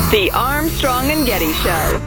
The Armstrong and Getty Show.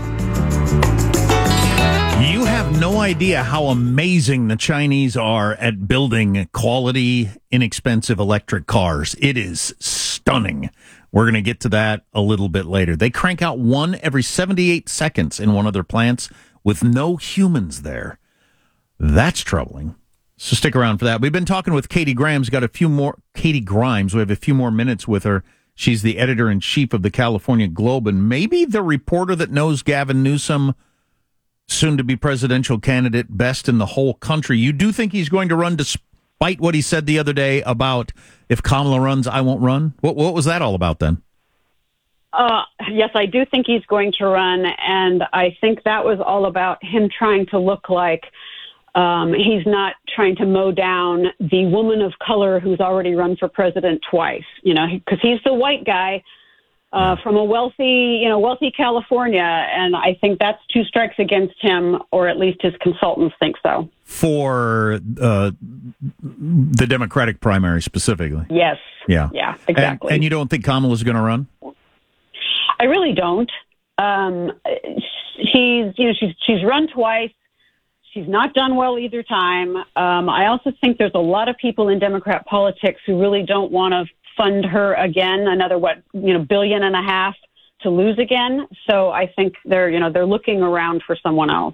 You have no idea how amazing the Chinese are at building quality, inexpensive electric cars. It is stunning. We're going to get to that a little bit later. They crank out one every 78 seconds in one of their plants with no humans there. That's troubling. So stick around for that. We've been talking with Katie Grimes. Katie Grimes. We have a few more minutes with her. She's the editor-in-chief of the California Globe and maybe the reporter that knows Gavin Newsom, soon-to-be presidential candidate, best in the whole country. You do think he's going to run despite what he said the other day about if Kamala runs, I won't run? What was that all about then? Yes, I do think he's going to run, and I think that was all about him trying to look like he's not trying to mow down the woman of color who's already run for president twice, because he's the white guy from a wealthy California, and I think that's two strikes against him, or at least his consultants think so. For the Democratic primary specifically? Yes. Yeah. Yeah, exactly. And you don't think Kamala's going to run? I really don't. She's run twice. She's not done well either time. I also think there's a lot of people in Democrat politics who really don't want to fund her again, another $1.5 billion to lose again. So I think they're looking around for someone else.